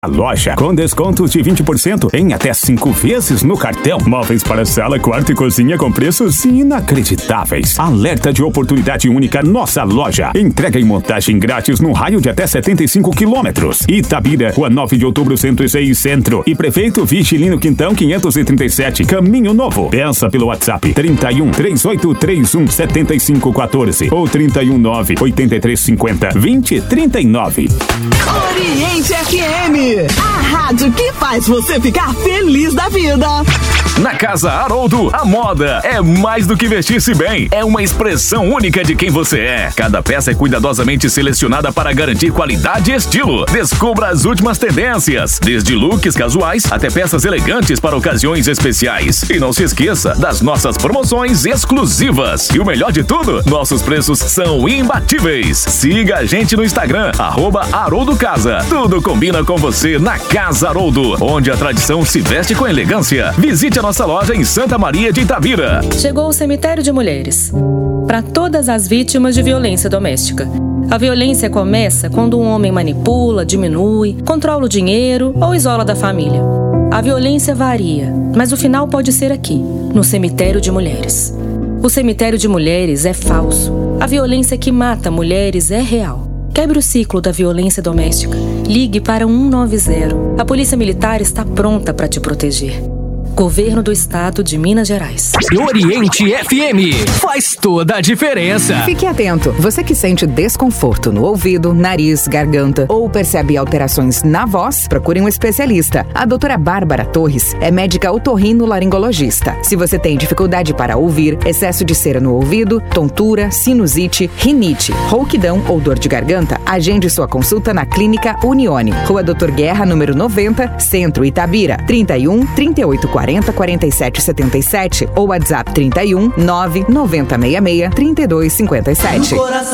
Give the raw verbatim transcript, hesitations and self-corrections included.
A loja com descontos de vinte por cento em até cinco vezes no cartão. Móveis para sala, quarto e cozinha com preços inacreditáveis. Alerta de oportunidade única nossa loja. Entrega e montagem grátis no raio de até setenta e cinco quilômetros. Itabira, Rua nove de outubro, cento e seis, Centro. E Prefeito Vigilino Quintão, quinhentos e trinta e sete, Caminho Novo. Peça pelo WhatsApp trinta e um, trinta e oito, trinta e um, setenta e cinco, quatorze ou trinta e um, nove, oitenta e três, cinquenta, vinte, trinta e nove. Oriente F M, a rádio que faz você ficar feliz da vida. Na Casa Haroldo, a moda é mais do que vestir-se bem, é uma expressão única de quem você é. Cada peça é cuidadosamente selecionada para garantir qualidade e estilo. Descubra as últimas tendências, desde looks casuais até peças elegantes para ocasiões especiais. E não se esqueça das nossas promoções exclusivas. E o melhor de tudo, nossos preços são imbatíveis. Siga a gente no Instagram, arroba Haroldo Casa. Tudo combina com você na Casa Haroldo, onde a tradição se veste com elegância. Visite a nossa loja em Santa Maria de Itabira. Chegou o Cemitério de Mulheres. Para todas as vítimas de violência doméstica. A violência começa quando um homem manipula, diminui, controla o dinheiro ou isola da família. A violência varia, mas o final pode ser aqui, no Cemitério de Mulheres. O Cemitério de Mulheres é falso. A violência que mata mulheres é real. Quebre o ciclo da violência doméstica. Ligue para um nove zero. A Polícia Militar está pronta para te proteger. Governo do Estado de Minas Gerais. Oriente F M faz toda a diferença. Fique atento. Você que sente desconforto no ouvido, nariz, garganta ou percebe alterações na voz, procure um especialista. A doutora Bárbara Torres é médica otorrino-laringologista. Se você tem dificuldade para ouvir, excesso de cera no ouvido, tontura, sinusite, rinite, rouquidão ou dor de garganta, agende sua consulta na Clínica Unione. Rua doutor Guerra, número noventa, Centro, Itabira. trinta e um, trinta e oito, quarenta, quarenta e sete, setenta e sete ou WhatsApp trinta e um, nove, noventa, sessenta e seis, trinta e dois, cinquenta e sete.